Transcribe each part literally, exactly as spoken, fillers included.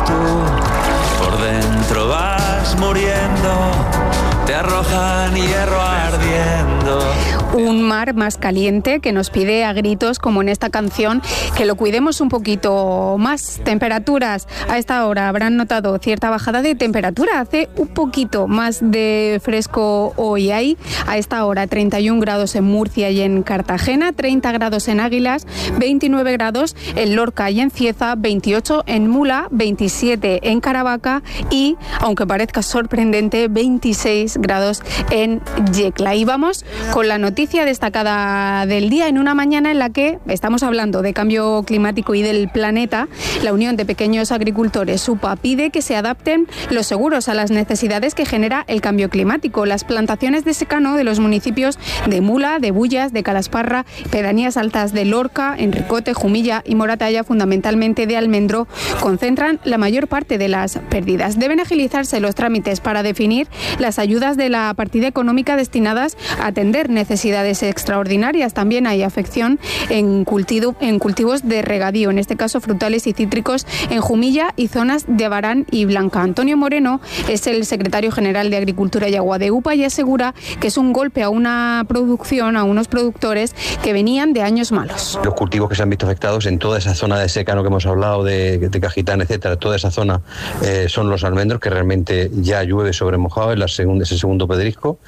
tú por dentro vas muriendo, te arrojan hierro ardiendo. Un mar más caliente que nos pide a gritos, como en esta canción, que lo cuidemos un poquito más. Temperaturas, a esta hora habrán notado cierta bajada de temperatura. Hace un poquito más de fresco hoy. Hay a esta hora treinta y un grados en Murcia y en Cartagena, treinta grados en Águilas, veintinueve grados en Lorca y en Cieza, veintiocho en Mula, veintisiete en Caravaca y, aunque parezca sorprendente, veintiséis grados en Yecla. Y vamos con la noticia destacada del día, en una mañana en la que estamos hablando de cambio climático y del planeta. La Unión de Pequeños Agricultores, UPA, pide que se adapten los seguros a las necesidades que genera el cambio climático. Las plantaciones de secano de los municipios de Mula, de Bullas, de Calasparra, pedanías altas de Lorca, Enricote, Jumilla y Moratalla, fundamentalmente de almendro, concentran la mayor parte de las pérdidas. Deben agilizarse los trámites para definir las ayudas de la partida económica destinadas a atender necesidades extraordinarias. También hay afección en, cultivo, en cultivos de regadío, en este caso frutales y cítricos, en Jumilla y zonas de Abarán y Blanca. Antonio Moreno es el secretario general de Agricultura y Agua de UPA y asegura que es un golpe a una producción, a unos productores que venían de años malos. Los cultivos que se han visto afectados en toda esa zona de secano que hemos hablado, de, de Cajitán, etcétera, toda esa zona eh, son los almendros, que realmente ya llueve sobre mojado, es la segunda, ese segundo pedrisco,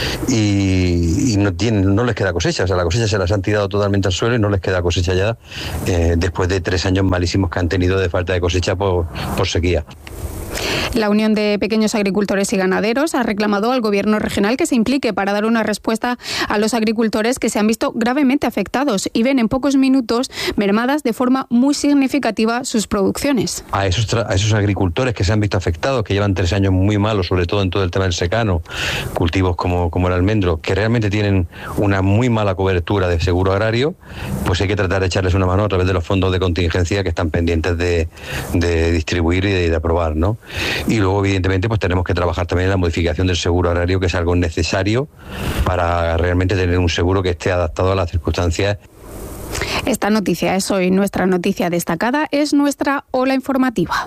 y, y no tienen no les queda cosecha, o sea, la cosecha se las han tirado totalmente al suelo y no les queda cosecha ya eh, después de tres años malísimos que han tenido de falta de cosecha por, por sequía. La Unión de Pequeños Agricultores y Ganaderos ha reclamado al Gobierno regional que se implique para dar una respuesta a los agricultores que se han visto gravemente afectados y ven en pocos minutos mermadas de forma muy significativa sus producciones. A esos, a esos agricultores que se han visto afectados, que llevan tres años muy malos, sobre todo en todo el tema del secano, cultivos como, como el almendro, que realmente tienen una muy mala cobertura de seguro agrario, pues hay que tratar de echarles una mano a través de los fondos de contingencia que están pendientes de, de distribuir y de, de aprobar, ¿no? Y luego, evidentemente, pues tenemos que trabajar también en la modificación del seguro agrario, que es algo necesario para realmente tener un seguro que esté adaptado a las circunstancias. Esta noticia es hoy nuestra noticia destacada, es nuestra ola informativa.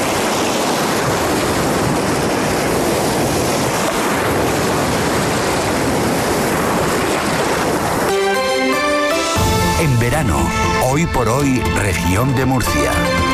En verano, hoy por hoy, región de Murcia.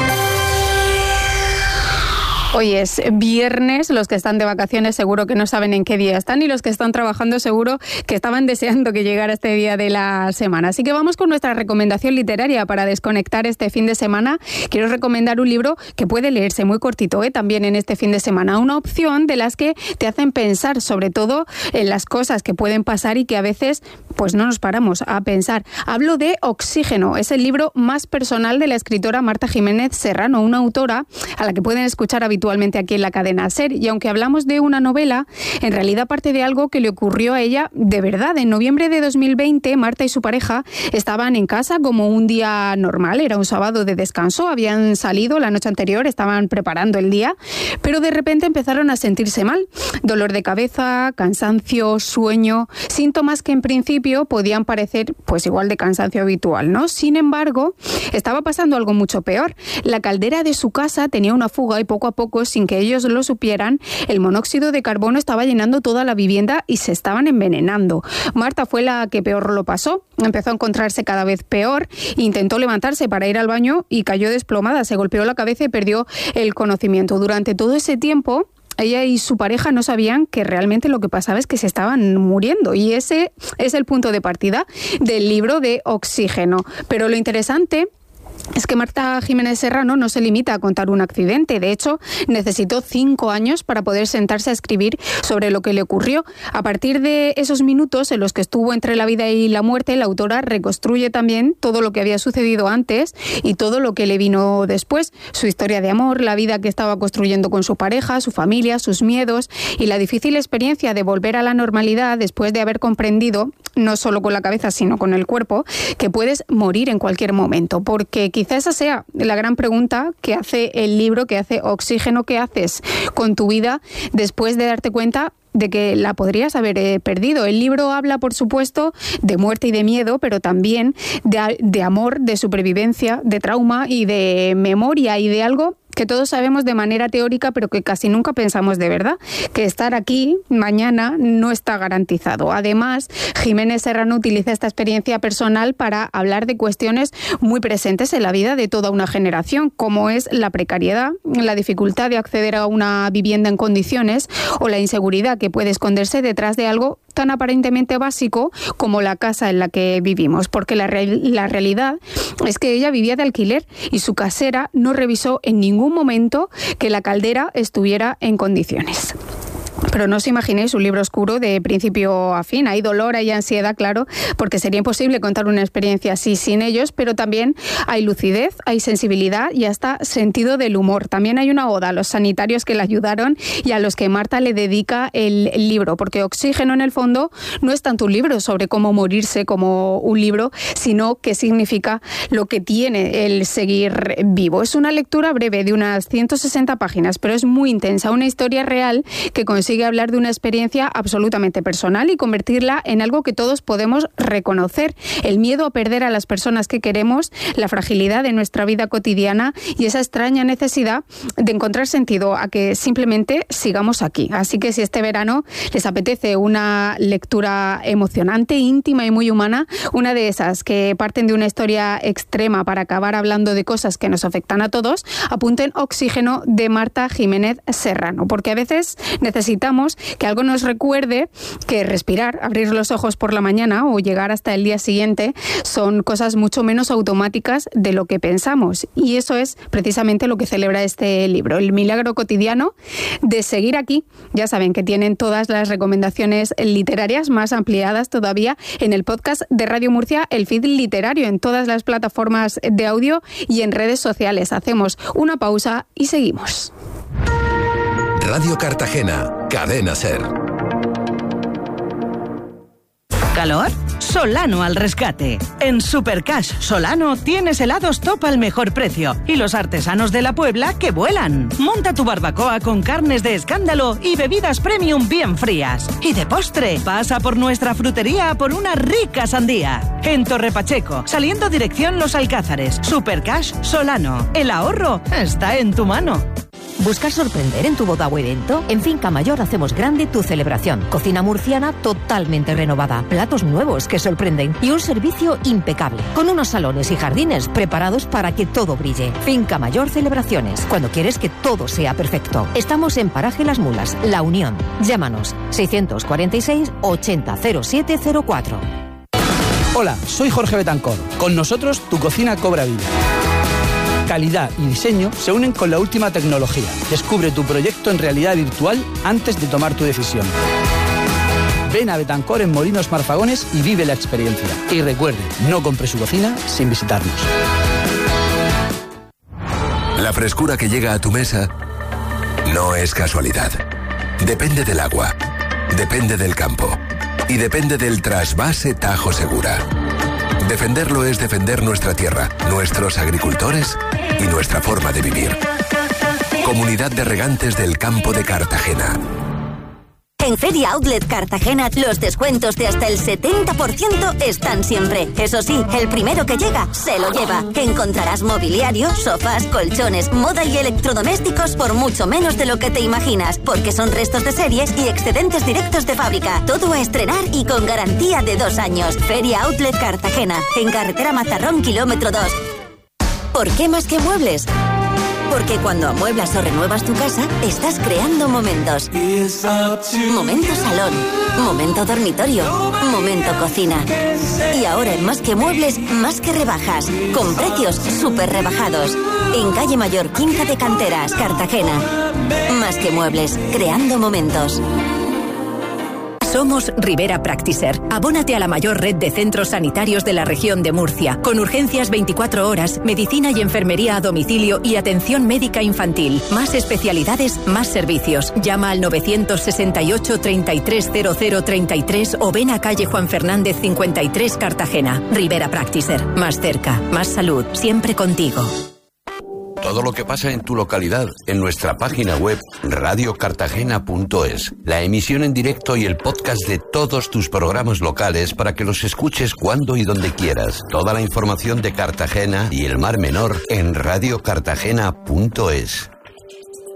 Hoy es viernes, los que están de vacaciones seguro que no saben en qué día están y los que están trabajando seguro que estaban deseando que llegara este día de la semana. Así que vamos con nuestra recomendación literaria para desconectar este fin de semana. Quiero recomendar un libro que puede leerse muy cortito, ¿eh? También en este fin de semana. Una opción de las que te hacen pensar sobre todo en las cosas que pueden pasar y que a veces pues no nos paramos a pensar. Hablo de Oxígeno, es el libro más personal de la escritora Marta Jiménez Serrano, una autora a la que pueden escuchar habitualmente habitualmente aquí en la cadena SER, y aunque hablamos de una novela, en realidad parte de algo que le ocurrió a ella de verdad. En noviembre de dos mil veinte, Marta y su pareja estaban en casa como un día normal, era un sábado de descanso, habían salido la noche anterior, estaban preparando el día, pero de repente empezaron a sentirse mal, dolor de cabeza, cansancio, sueño, síntomas que en principio podían parecer pues igual de cansancio habitual, ¿no? Sin embargo, estaba pasando algo mucho peor. La caldera de su casa tenía una fuga y poco a poco, sin que ellos lo supieran, el monóxido de carbono estaba llenando toda la vivienda y se estaban envenenando. Marta fue la que peor lo pasó. Empezó a encontrarse cada vez peor, intentó levantarse para ir al baño y cayó desplomada, se golpeó la cabeza y perdió el conocimiento. Durante todo ese tiempo, ella y su pareja no sabían que realmente lo que pasaba es que se estaban muriendo, y ese es el punto de partida del libro de Oxígeno. Pero lo interesante es que Marta Jiménez Serrano no se limita a contar un accidente. De hecho, necesitó cinco años para poder sentarse a escribir sobre lo que le ocurrió. A partir de esos minutos en los que estuvo entre la vida y la muerte, la autora reconstruye también todo lo que había sucedido antes y todo lo que le vino después. Su historia de amor, la vida que estaba construyendo con su pareja, su familia, sus miedos y la difícil experiencia de volver a la normalidad después de haber comprendido, no solo con la cabeza sino con el cuerpo, que puedes morir en cualquier momento. Porque quizá esa sea la gran pregunta que hace el libro, que hace Oxígeno. ¿Qué haces con tu vida después de darte cuenta de que la podrías haber eh, perdido? El libro habla, por supuesto, de muerte y de miedo, pero también de, de amor, de supervivencia, de trauma y de memoria, y de algo que todos sabemos de manera teórica, pero que casi nunca pensamos de verdad, que estar aquí mañana no está garantizado. Además, Jiménez Serrano utiliza esta experiencia personal para hablar de cuestiones muy presentes en la vida de toda una generación, como es la precariedad, la dificultad de acceder a una vivienda en condiciones o la inseguridad que puede esconderse detrás de algo tan aparentemente básico como la casa en la que vivimos, porque la, re- la realidad es que ella vivía de alquiler y su casera no revisó en ningún momento que la caldera estuviera en condiciones. Pero no os imaginéis un libro oscuro de principio a fin. Hay dolor, hay ansiedad, claro, porque sería imposible contar una experiencia así sin ellos, pero también hay lucidez, hay sensibilidad y hasta sentido del humor. También hay una oda a los sanitarios que le ayudaron y a los que Marta le dedica el libro, porque Oxígeno, en el fondo, no es tanto un libro sobre cómo morirse como un libro, sino qué significa lo que tiene el seguir vivo. Es una lectura breve de unas ciento sesenta páginas, pero es muy intensa, una historia real que consigue Consigue hablar de una experiencia absolutamente personal y convertirla en algo que todos podemos reconocer. El miedo a perder a las personas que queremos, la fragilidad de nuestra vida cotidiana y esa extraña necesidad de encontrar sentido a que simplemente sigamos aquí. Así que si este verano les apetece una lectura emocionante, íntima y muy humana, una de esas que parten de una historia extrema para acabar hablando de cosas que nos afectan a todos, apunten Oxígeno de Marta Jiménez Serrano, porque a veces necesitamos que algo nos recuerde que respirar, abrir los ojos por la mañana o llegar hasta el día siguiente son cosas mucho menos automáticas de lo que pensamos. Y eso es precisamente lo que celebra este libro, el milagro cotidiano de seguir aquí. Ya saben que tienen todas las recomendaciones literarias más ampliadas todavía en el podcast de Radio Murcia, el feed literario, en todas las plataformas de audio y en redes sociales. Hacemos una pausa y seguimos. Radio Cartagena, Cadena Ser. ¿Calor? Solano al rescate. En Supercash Solano tienes helados top al mejor precio y los artesanos de la Puebla que vuelan. Monta tu barbacoa con carnes de escándalo y bebidas premium bien frías. Y de postre, pasa por nuestra frutería por una rica sandía. En Torre Pacheco, saliendo dirección Los Alcázares. Supercash Solano. El ahorro está en tu mano. ¿Buscas sorprender en tu boda o evento? En Finca Mayor hacemos grande tu celebración. Cocina murciana totalmente renovada, platos nuevos que sorprenden y un servicio impecable, con unos salones y jardines preparados para que todo brille. Finca Mayor Celebraciones, cuando quieres que todo sea perfecto. Estamos en Paraje Las Mulas, La Unión. Llámanos seiscientos cuarenta y seis ochenta cero siete cero cuatro. Hola, soy Jorge Betancor. Con nosotros tu cocina cobra vida. Calidad y diseño se unen con la última tecnología. Descubre tu proyecto en realidad virtual antes de tomar tu decisión. Ven a Betancor en Molinos Marfagones y vive la experiencia. Y recuerde, no compre su cocina sin visitarnos. La frescura que llega a tu mesa no es casualidad. Depende del agua, depende del campo y depende del trasvase Tajo Segura. Defenderlo es defender nuestra tierra, nuestros agricultores y nuestra forma de vivir. Comunidad de Regantes del Campo de Cartagena. En Feria Outlet Cartagena, los descuentos de hasta el setenta por ciento están siempre. Eso sí, el primero que llega, se lo lleva. Encontrarás mobiliario, sofás, colchones, moda y electrodomésticos por mucho menos de lo que te imaginas, porque son restos de series y excedentes directos de fábrica. Todo a estrenar y con garantía de dos años. Feria Outlet Cartagena, en carretera Mazarrón, kilómetro dos. ¿Por qué más que muebles? Porque cuando amueblas o renuevas tu casa, estás creando momentos. Momento salón, momento dormitorio, momento cocina. Y ahora en Más que Muebles, más que rebajas, con precios súper rebajados. En calle Mayor quince de Canteras, Cartagena. Más que Muebles, creando momentos. Somos Rivera Practiser. Abónate a la mayor red de centros sanitarios de la región de Murcia, con urgencias veinticuatro horas, medicina y enfermería a domicilio y atención médica infantil. Más especialidades, más servicios. Llama al novecientos sesenta y ocho, treinta y tres cero cero treinta y tres o ven a calle Juan Fernández cincuenta y tres, Cartagena. Rivera Practiser. Más cerca, más salud, siempre contigo. todo lo que pasa en tu localidad en nuestra página web radio cartagena punto es. La emisión en directo y el podcast de todos tus programas locales para que los escuches cuando y donde quieras. Toda la información de Cartagena y el Mar Menor en radio cartagena punto es.